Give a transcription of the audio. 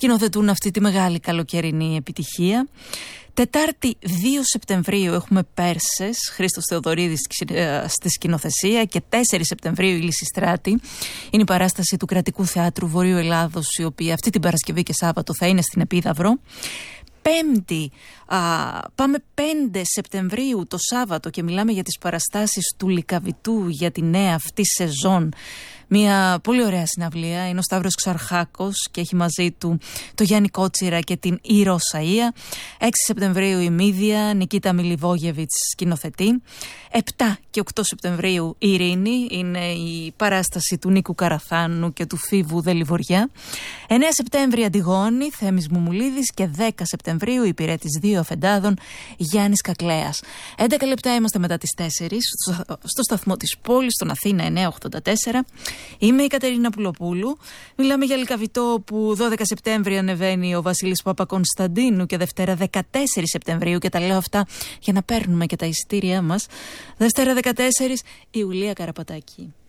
σκηνοθετούν αυτή τη μεγάλη καλοκαιρινή επιτυχία. Τετάρτη 2 Σεπτεμβρίου έχουμε Πέρσες, Χρήστος Θεοδωρίδης στη σκηνοθεσία, και 4 Σεπτεμβρίου η Λυσιστράτη. Είναι η παράσταση του Κρατικού Θεάτρου Βορείου Ελλάδος, η οποία αυτή την Παρασκευή και Σάββατο θα είναι στην Επίδαυρο. Πέμπτη, πάμε 5 Σεπτεμβρίου το Σάββατο και μιλάμε για τις παραστάσεις του Λυκαβητού για τη νέα αυτή σεζόν. Μια πολύ ωραία συναυλία, είναι ο Σταύρος Ξαρχάκος και έχει μαζί του το Γιάννη Κότσιρα και την Ήρο Σαΐα. 6 Σεπτεμβρίου η Μύδια, Νικίτα Μιλιβόγεβιτς σκηνοθετεί. 7 και 8 Σεπτεμβρίου η Ειρήνη, είναι η παράσταση του Νίκου Καραθάνου και του Φίβου Δελιβοριά. 9 Σεπτέμβρη Αντιγόνη, Θέμης Μουμουλίδης, και 10 Σεπτεμβρίου υπηρέτης 2 Αφεντάδων, Γιάννης Κακλέας. 11 λεπτά είμαστε μετά τις 4 στο σταθμό της πόλης, στον Αθήνα 984. Είμαι η Κατερίνα Πουλοπούλου. Μιλάμε για Λυκαβητό που 12 Σεπτέμβρη ανεβαίνει ο Βασίλης Παπακονσταντίνου και Δευτέρα 14 Σεπτεμβρίου, και τα λέω αυτά για να παίρνουμε και τα εισιτήριά μας. Δευτέρα 14 η Ιουλία Καραπατάκη.